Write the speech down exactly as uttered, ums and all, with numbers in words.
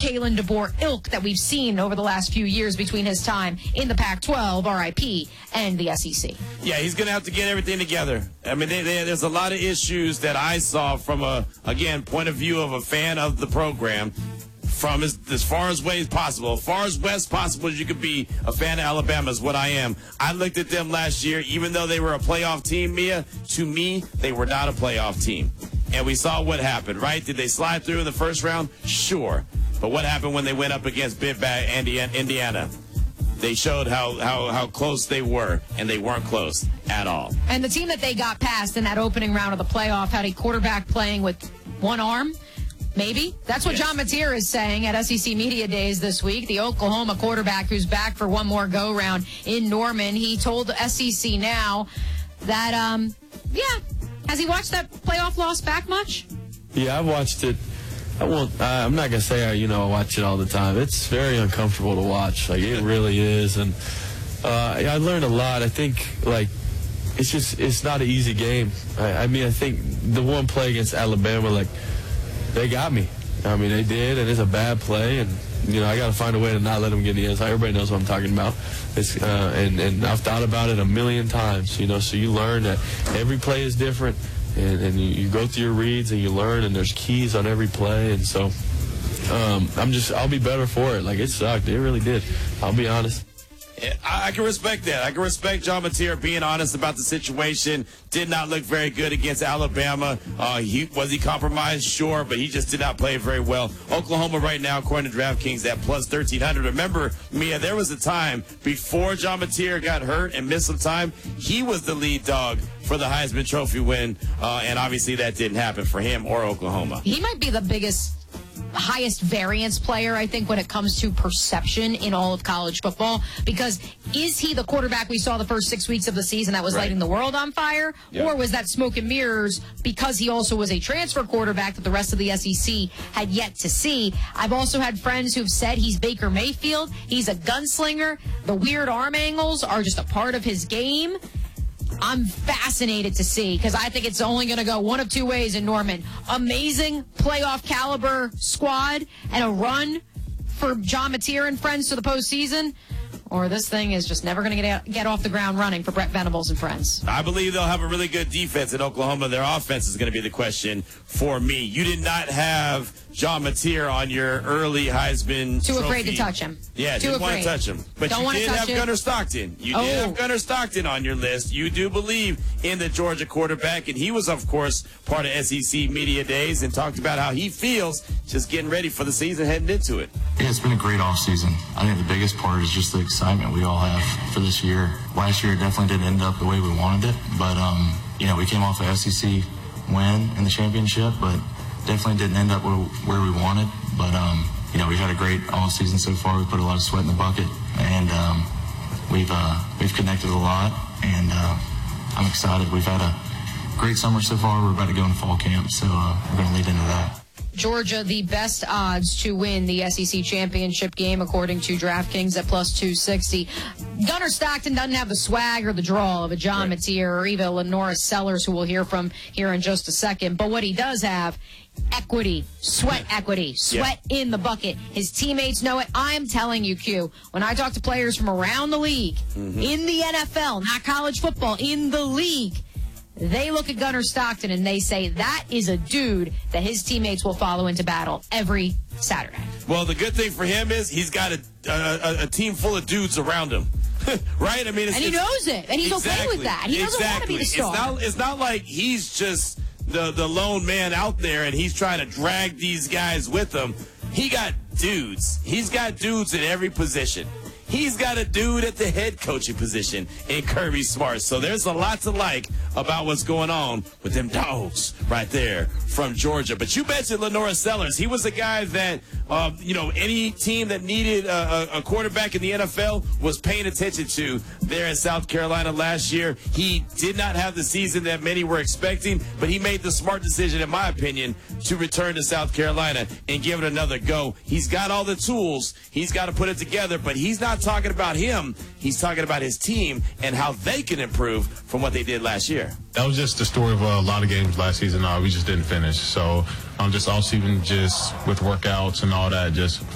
Kalen DeBoer ilk that we've seen over the last few years between his time in the Pac twelve, R I P, and the S E C. Yeah, he's going to have to get everything together. I mean, they, they, there's a lot of issues that I saw from a, again, point of view of a fan of the program. From as, as far as way as possible, as far as west possible as you could be, a fan of Alabama is what I am. I looked at them last year, even though they were a playoff team, Mia, to me, they were not a playoff team. And we saw what happened, right? Did they slide through in the first round? Sure. But what happened when they went up against Big Bad Indiana? They showed how, how, how close they were, and they weren't close at all. And the team that they got past in that opening round of the playoff had a quarterback playing with one arm. Maybe. That's what Yes. John Mateer is saying at S E C Media Days this week. The Oklahoma quarterback who's back for one more go-round in Norman. He told S E C Now that, um, yeah, has he watched that playoff loss back much? Yeah, I've watched it. I won't. Uh, I'm not gonna say I, you know, I watch it all the time. It's very uncomfortable to watch. Like it really is, and uh, I learned a lot. I think like it's just it's not an easy game. I, I mean, I think the one play against Alabama, like. They got me. I mean, they did, and it's a bad play, and, you know, I got to find a way to not let them get in the end zone. Everybody knows what I'm talking about. It's, uh, and, and I've thought about it a million times, you know, so you learn that every play is different, and, and you, you go through your reads, and you learn, and there's keys on every play, and so um, I'm just, I'll be better for it. Like, it sucked. It really did. I'll be honest. I, I can respect that. I can respect John Mateer being honest about the situation. Did not look very good against Alabama. Uh, he, was he compromised? Sure, but he just did not play very well. Oklahoma right now, according to DraftKings, at plus thirteen hundred. Remember, Mia, there was a time before John Mateer got hurt and missed some time, he was the lead dog for the Heisman Trophy win, uh, and obviously that didn't happen for him or Oklahoma. He might be the biggest, highest variance player, I think, when it comes to perception in all of college football. Because is he the quarterback we saw the first six weeks of the season that was Right. lighting the world on fire? Yeah. Or was that smoke and mirrors because he also was a transfer quarterback that the rest of the S E C had yet to see? I've also had friends who've said he's Baker Mayfield. He's a gunslinger. The weird arm angles are just a part of his game. I'm fascinated to see because I think it's only going to go one of two ways in Norman. Amazing playoff caliber squad and a run for John Mateer and friends to the postseason, or this thing is just never going to get get off the ground running for Brett Venables and friends. I believe they'll have a really good defense in Oklahoma. Their offense is going to be the question for me. You did not have John Mateer on your early Heisman Too trophy. afraid to touch him. Yeah, Too didn't want afraid. to touch him. But Don't you wanna did touch have it. Gunnar Stockton. You Oh. did have Gunnar Stockton on your list. You do believe in the Georgia quarterback, and he was, of course, part of S E C Media Days and talked about how he feels just getting ready for the season, heading into it. Yeah, it's been a great offseason. I think the biggest part is just the excitement we all have for this year. Last year, it definitely didn't end up the way we wanted it, but, um, you know, we came off a S E C win in the championship, but definitely didn't end up where, where we wanted. But, um, you know, we've had a great offseason so far. We put a lot of sweat in the bucket, and um, we've uh, we've connected a lot, and uh, I'm excited. We've had a great summer so far. We're about to go into fall camp, so uh, we're going to lead into that. Georgia, the best odds to win the S E C championship game, according to DraftKings, at plus two sixty. Gunnar Stockton doesn't have the swag or the draw of a John Right. Mateer or even Lenora Sellers, who we'll hear from here in just a second. But what he does have, equity, sweat equity, sweat in the bucket. His teammates know it. I'm telling you, Q, when I talk to players from around the league, Mm-hmm. in the N F L, not college football, in the league, they look at Gunnar Stockton and they say that is a dude that his teammates will follow into battle every Saturday. Well, the good thing for him is he's got a, a, a team full of dudes around him. Right? I mean, it's, And he it's, knows it, and he's okay exactly, with that. He doesn't want to be the exactly. star. It's not, it's not like he's just the, the lone man out there and he's trying to drag these guys with him. He got dudes. He's got dudes in every position. He's got a dude at the head coaching position in Kirby Smart. So there's a lot to like about what's going on with them dogs right there from Georgia. But you mentioned Lenora Sellers. He was a guy that, uh, you know, any team that needed a, a quarterback in the N F L was paying attention to there in South Carolina last year. He did not have the season that many were expecting, but he made the smart decision, in my opinion, to return to South Carolina and give it another go. He's got all the tools. He's got to put it together, but he's not talking about him. He's talking about his team and how they can improve from what they did last year. That was just the story of a lot of games last season. Uh, we just didn't finish. So um, just all season, just with workouts and all that, just